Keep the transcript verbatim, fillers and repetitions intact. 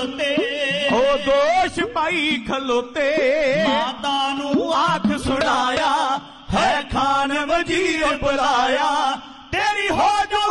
खलोते हो दोष पाई खलोते माता नू आख सुनाया है खान वजीर बुलाया तेरी हो जो